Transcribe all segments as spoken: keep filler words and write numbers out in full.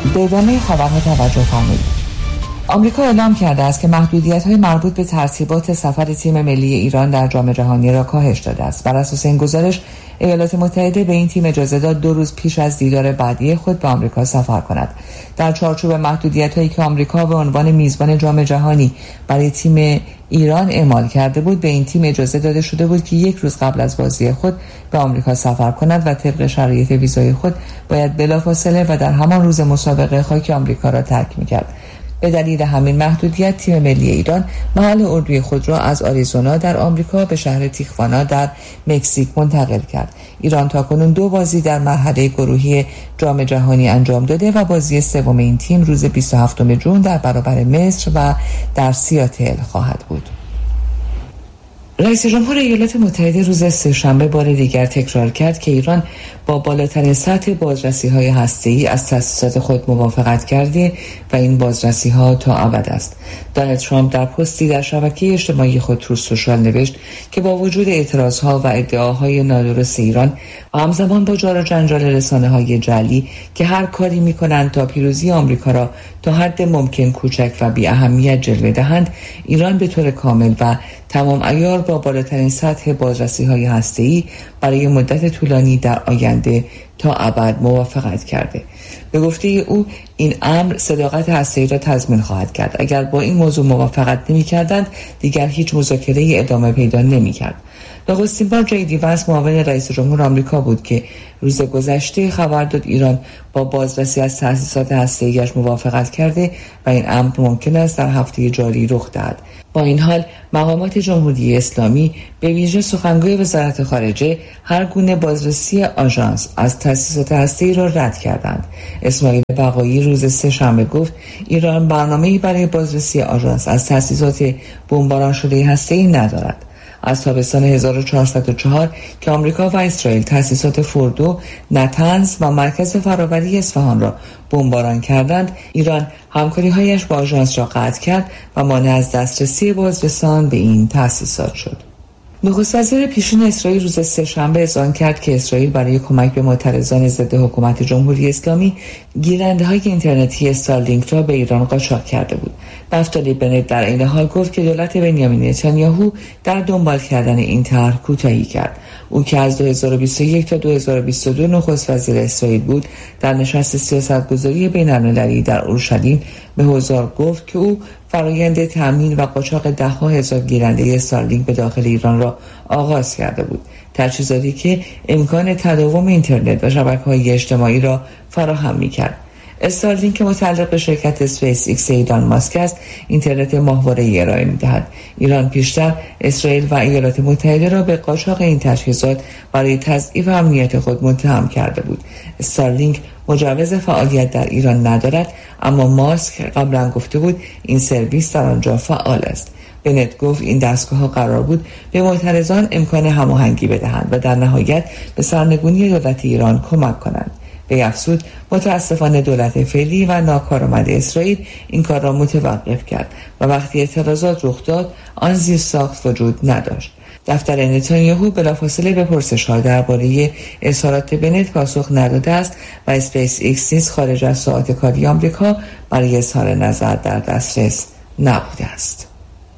به ادامه خبرها توجه فرمایید. آمریکا اعلام کرده است که محدودیت‌های مربوط به ترتیبات سفر تیم ملی ایران در جام جهانی را کاهش داده است. بر اساس این گزارش، ایالات متحده به این تیم اجازه داد دو روز پیش از دیدار بعدی خود به آمریکا سفر کند. در چارچوب محدودیت‌هایی که آمریکا به عنوان میزبان جام جهانی برای تیم ایران اعمال کرده بود، به این تیم اجازه داده شده بود که یک روز قبل از بازی خود به آمریکا سفر کند و طبق شرایط ویزای خود باید بلافاصله و در همان روز مسابقه خاک آمریکا را ترک می‌کرد. به دلیل همین محدودیت، تیم ملی ایران محل اردوی خود را از آریزونا در آمریکا به شهر تیخوانا در مکزیک منتقل کرد. ایران تاکنون دو بازی در مرحله گروهی جام جهانی انجام داده و بازی سوم این تیم روز بیست و هفتم ژوئن در برابر مصر و در سیاتل خواهد بود. رئیس جمهور ایالات متحده روز سه‌شنبه بار دیگر تکرار کرد که ایران با بالاترین سطح بازرسی‌های هسته‌ای از تأسیسات خود موافقت کرده و این بازرسی‌ها تا ابد است. دونالد ترامپ در پستی در شبکه اجتماعی خود تروث سوشال نوشت که با وجود اعتراضها و ادعاهای نادرست ایران و همزمان با جار و جنجال رسانه‌های جعلی که هر کاری می‌کنند تا پیروزی آمریکا را تا حد ممکن کوچک و بی اهمیت جلوه دهند، ایران به طور کامل و تمام عیار با بالاترین سطح بازرسی‌های هسته‌ای برای مدت طولانی در آینده تا ابد موافقت کرده. به گفته او، این امر صداقت هسته‌ای را تضمین خواهد کرد. اگر با این موضوع موافقت نمی‌کردند، دیگر هیچ مذاکره‌ای ادامه پیدا نمی‌کرد. نخستین بار جی دی وانس معاون رئیس جمهور آمریکا بود که روز گذشته خبر داد ایران با بازرسی از تأسیسات هسته‌ایش موافقت کرده و این امر ممکن است در هفته جاری رخ دهد. با این حال مقامات جمهوری اسلامی به ویژه سخنگوی وزارت خارجه هر گونه بازرسی آژانس از تأسیسات هسته‌ای را رد کردند. اسماعیل بقایی روز سه‌شنبه گفت ایران برنامه‌ای برای بازرسی آژانس از تأسیسات بمباران شده هسته‌ای ندارد. از تابستان هزار و چهارصد و چهار که آمریکا و اسرائیل تأسیسات فوردو، نتنز و مرکز فراوری اصفهان را بمباران کردند، ایران همکاری‌هایش با آژانس را قطع کرد و مانع از دسترسی بازرسان به این تأسیسات شد. نخست وزیر پیشین اسرائیل روز سه‌شنبه اذعان کرد که اسرائیل برای کمک به معترضان ضد حکومت جمهوری اسلامی گیرنده‌های اینترنتی استارلینک را به ایران قاچاق کرده بود. نفتالی بنت در این حال گفت که دولت بنیامین نتانیاهو در دنبال کردن این طرح کوتاهی کرد. او که از دو هزار و بیست و یک تا دو هزار و بیست و دو نخست وزیر اسرائیل بود، در نشست سیاستگذاری بین‌المللی در اورشلیم به حضار گفت که او فرآیند تامین و قاچاق ده‌ها هزار گیرنده استارلینک به داخل ایران را آغاز کرده بود. تجهیزاتی که امکان تداوم اینترنت و شبکه‌های اجتماعی را فراهم می‌کرد. استارلینک که متعلق به شرکت اسپیس ایکس ایلان ماسک است، اینترنت ماهواره‌ای ارائه می‌دهد. ایران پیشتر اسرائیل و ایالات متحده را به قاچاق این تجهیزات برای تضعیف امنیت خود متهم کرده بود. استارلینک مجوز فعالیت در ایران ندارد، اما ماسک قبلا گفته بود این سرویس در آنجا فعال است. بنت گفت این دستگاه‌ها قرار بود به معترضان امکان هماهنگی بدهند و در نهایت به سرنگونی دولت ایران کمک کنند. به افزود متاسفانه دولت فعلی و ناکارآمد اسرائیل این کار را متوقف کرد و وقتی اعتراضات رخ داد آن زیرساخت وجود نداشت. دفتر نتانیاهو بلافاصله به پرسش‌ها درباره اظهارات بنت پاسخ نداده است و اسپیس ایکس نیز خارج از ساعات کاری آمریکا برای اظهار نظر در دسترس نبوده است.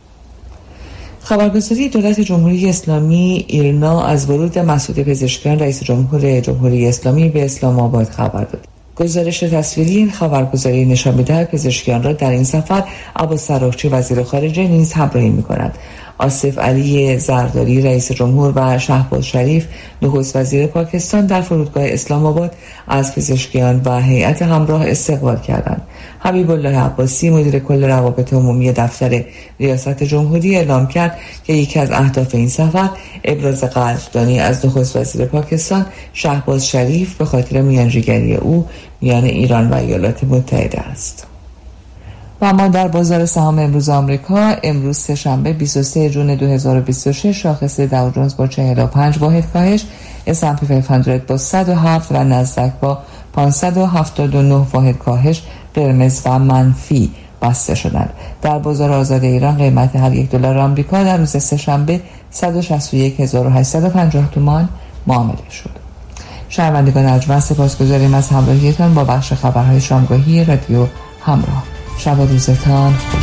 خبرگزاری دولت جمهوری اسلامی ایرنا از ورود مسعود پزشکیان رئیس جمهور جمهوری اسلامی به اسلام آباد خبر داد. گزارش تصویری این خبرگزاری نشان می‌دهد پزشکیان را در این سفر عباس سراخچی وزیر خارجه نیز همراهی می‌کند. آصف علی زرداری رئیس جمهور و شهباز شریف نخست وزیر پاکستان در فرودگاه اسلام آباد از پزشکیان و هیئت همراه استقبال کردند. حبیب الله عباسی مدیر کل روابط عمومی دفتر ریاست جمهوری اعلام کرد که یکی از اهداف این سفر ابراز قدردانی از نخست وزیر پاکستان شهباز شریف به خاطر میانجیگری او میان ایران و ایالات متحده است. و اما در بازار سهام امروز آمریکا، امروز سه‌شنبه بیست و سوم ژوئن دو هزار و بیست و شش شاخص داو جونز با چهل و پنج واحد کاهش، اس اند پی پانصد با صد و هفت و نزدک با پانصد و هفتاد و نه واحد کاهش قرمز و منفی بسته شدند. در بازار آزاد ایران قیمت هر یک دلار آمریکا در روز سه‌شنبه صد و شصت و یک هزار و هشتصد و پنجاه تومان معامله شد. شنوندگان ارجمند سپاسگزاریم از همراهیتان با بخش خبرهای شامگاهی رادیو همراه. شب و روزتان